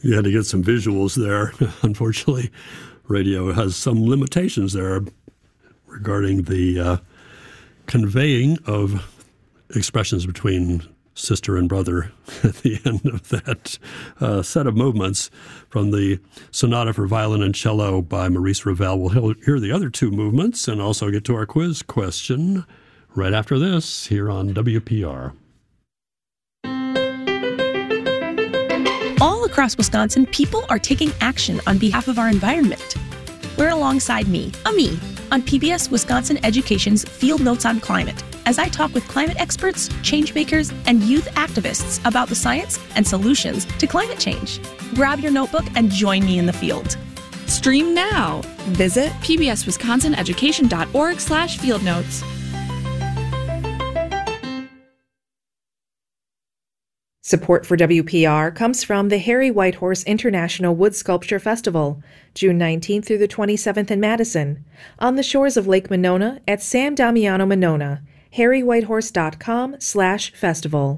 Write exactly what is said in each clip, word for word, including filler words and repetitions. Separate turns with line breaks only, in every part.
You had to get some visuals there. Unfortunately, radio has some limitations there regarding the uh, conveying of expressions between sister and brother at the end of that uh, set of movements from the Sonata for Violin and Cello by Maurice Ravel. We'll hear the other two movements and also get to our quiz question right after this here on W P R.
All across Wisconsin, people are taking action on behalf of our environment. We're alongside me, Ami, on P B S Wisconsin Education's Field Notes on Climate, as I talk with climate experts, change makers, and youth activists about the science and solutions to climate change. Grab your notebook and join me in the field.
Stream now. Visit pbswisconsineducation.org slash field notes.
Support for W P R comes from the Harry Whitehorse International Wood Sculpture Festival, June nineteenth through the twenty-seventh in Madison, on the shores of Lake Monona at San Damiano Monona, harry whitehorse dot com slash festival.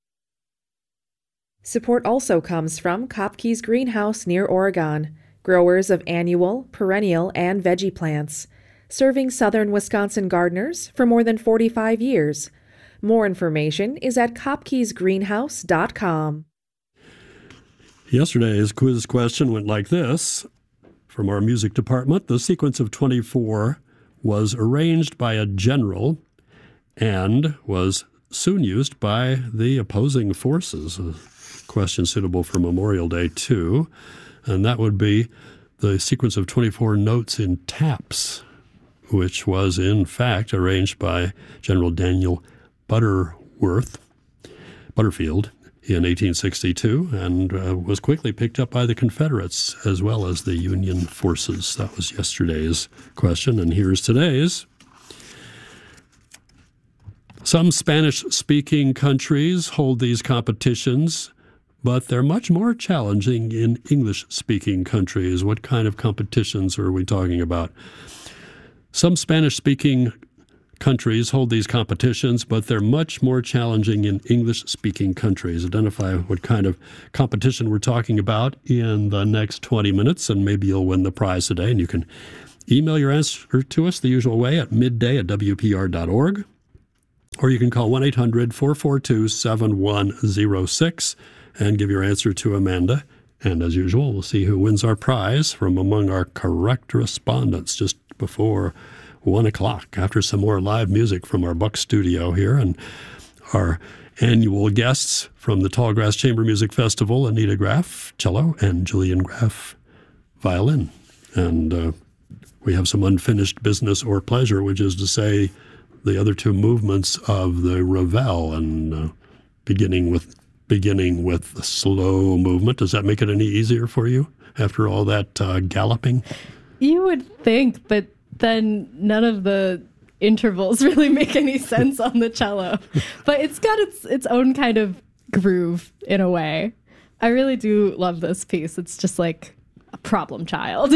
Support also comes from Kopke's Greenhouse near Oregon, growers of annual, perennial, and veggie plants, serving southern Wisconsin gardeners for more than forty-five years. More information is at kopkes greenhouse dot com.
Yesterday's quiz question went like this. From our music department, the sequence of twenty-four was arranged by a general and was soon used by the opposing forces. A question suitable for Memorial Day, too. And that would be the sequence of twenty-four notes in taps, which was, in fact, arranged by General Daniel Butterworth, Butterfield in eighteen sixty-two and uh, was quickly picked up by the Confederates as well as the Union forces. That was yesterday's question, and here's today's. Some Spanish-speaking countries hold these competitions, but they're much more challenging in English-speaking countries. What kind of competitions are we talking about? Some Spanish-speaking countries hold these competitions, but they're much more challenging in English-speaking countries. Identify what kind of competition we're talking about in the next twenty minutes, and maybe you'll win the prize today. And you can email your answer to us the usual way at midday at w p r dot org, or you can call one eight hundred four four two seven one zero six and give your answer to Amanda. And as usual, we'll see who wins our prize from among our correct respondents just before one o'clock, after some more live music from our Buck studio here and our annual guests from the Tallgrass Chamber Music Festival, Anita Graff, cello, and Julian Graff, violin. And uh, we have some unfinished business or pleasure, which is to say the other two movements of the Ravel, and uh, beginning with beginning with the slow movement. Does that make it any easier for you after all that uh, galloping?
You would think, but then none of the intervals really make any sense on the cello. But it's got its its own kind of groove in a way. I really do love this piece. It's just like a problem child.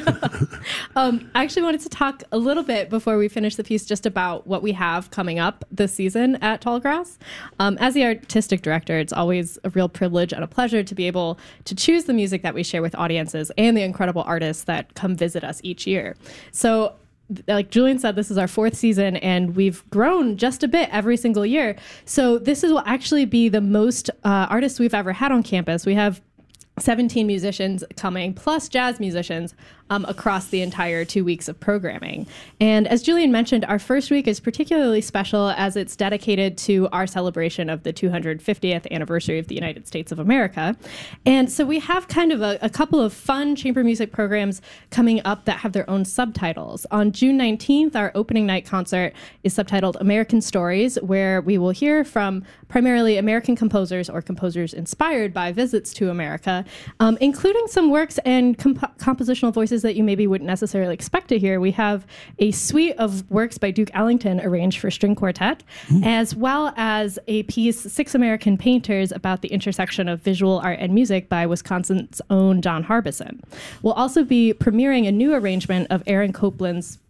um, I actually wanted to talk a little bit before we finish the piece just about what we have coming up this season at Tallgrass. Um, as the artistic director, it's always a real privilege and a pleasure to be able to choose the music that we share with audiences and the incredible artists that come visit us each year. So like Julian said, this is our fourth season and we've grown just a bit every single year. So this is will actually be the most uh, artists we've ever had on campus. We have seventeen musicians coming, plus jazz musicians um, across the entire two weeks of programming. And as Julian mentioned, our first week is particularly special as it's dedicated to our celebration of the two hundred fiftieth anniversary of the United States of America. And so we have kind of a, a couple of fun chamber music programs coming up that have their own subtitles. On June nineteenth, our opening night concert is subtitled American Stories, where we will hear from primarily American composers or composers inspired by visits to America, um, including some works and comp- compositional voices that you maybe wouldn't necessarily expect to hear. We have a suite of works by Duke Ellington arranged for string quartet, mm. as well as a piece, Six American Painters, about the intersection of visual art and music by Wisconsin's own John Harbison. We'll also be premiering a new arrangement of Aaron Copland's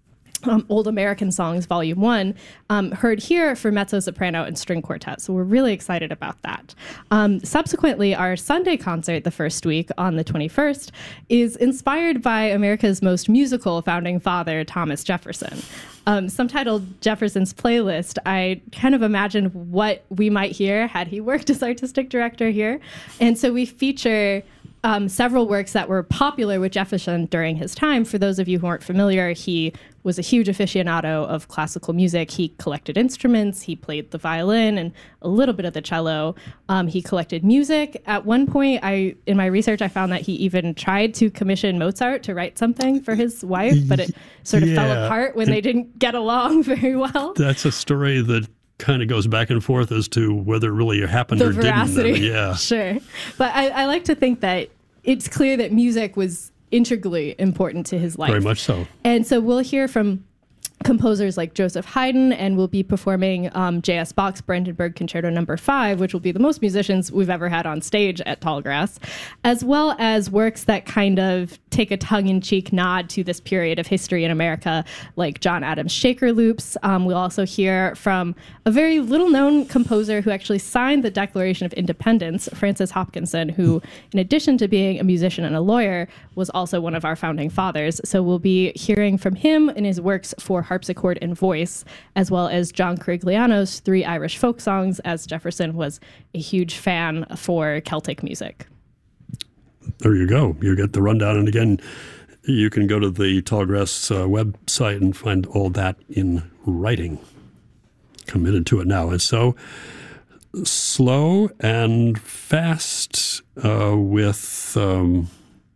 Um, Old American Songs, Volume one, um, heard here for mezzo, soprano, and string quartet. So we're really excited about that. Um, subsequently, our Sunday concert the first week on the twenty-first is inspired by America's most musical founding father, Thomas Jefferson. Um, subtitled Jefferson's Playlist, I kind of imagined what we might hear had he worked as artistic director here. And so we feature Um, several works that were popular with Jefferson during his time. For those of you who aren't familiar, he was a huge aficionado of classical music. He collected instruments, he played the violin and a little bit of the cello. Um, he collected music. At one point, I in my research, I found that he even tried to commission Mozart to write something for his wife, but it sort of
yeah.
fell apart when they didn't get along very well.
That's a story that kind of goes back and forth as to whether it really happened
The
or
veracity.
didn't. Yeah,
Sure. But I, I like to think that it's clear that music was integrally important to his life.
very much so.
And so we'll hear from composers like Joseph Haydn, and we'll be performing um, J S Bach's Brandenburg Concerto Number Five, which will be the most musicians we've ever had on stage at Tallgrass, as well as works that kind of take a tongue-in-cheek nod to this period of history in America, like John Adams' Shaker Loops. Um, we'll also hear from a very little-known composer who actually signed the Declaration of Independence, Francis Hopkinson, who, in addition to being a musician and a lawyer, was also one of our founding fathers. So we'll be hearing from him in his works for harpsichord and voice, as well as John Corigliano's three Irish folk songs, as Jefferson was a huge fan for Celtic music.
There you go. You get the rundown. And again, you can go to the Tallgrass uh, website and find all that in writing. Committed to it now. And so slow and fast uh, with um,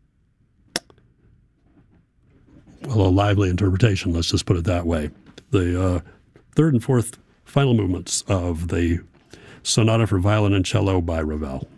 well, a lively interpretation, let's just put it that way. The uh, third and fourth final movements of the Sonata for Violin and Cello by Ravel.